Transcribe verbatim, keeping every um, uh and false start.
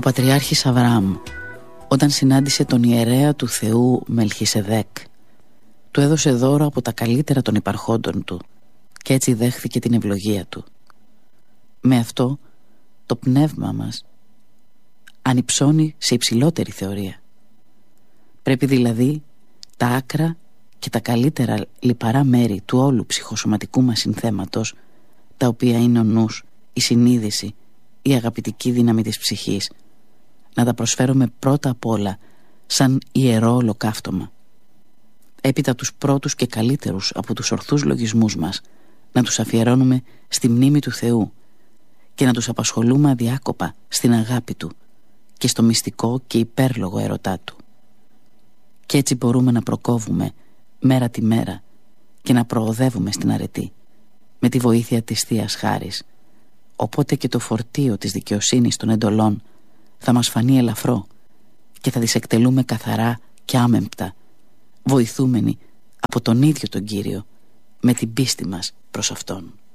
Πατριάρχης Αβραάμ, όταν συνάντησε τον ιερέα του Θεού Μελχισεδέκ, του έδωσε δώρο από τα καλύτερα των υπαρχόντων του και έτσι δέχθηκε την ευλογία του. Με αυτό το πνεύμα μας ανυψώνει σε υψηλότερη θεωρία. Πρέπει δηλαδή τα άκρα και τα καλύτερα λιπαρά μέρη του όλου ψυχοσωματικού μας συνθέματος, τα οποία είναι ο νους, η συνείδηση, η αγαπητική δύναμη της ψυχής, να τα προσφέρουμε πρώτα απ' όλα σαν ιερό ολοκαύτωμα. Έπειτα τους πρώτους και καλύτερους από τους ορθούς λογισμούς μας να τους αφιερώνουμε στη μνήμη του Θεού και να τους απασχολούμε αδιάκοπα στην αγάπη του και στο μυστικό και υπέρλογο ερωτά του. Κι έτσι μπορούμε να προκόβουμε μέρα τη μέρα και να προοδεύουμε στην αρετή με τη βοήθεια της Θείας Χάρης, οπότε και το φορτίο της δικαιοσύνης των εντολών θα μας φανεί ελαφρό και θα τις εκτελούμε καθαρά και άμεμπτα, βοηθούμενοι από τον ίδιο τον Κύριο με την πίστη μας προς Αυτόν.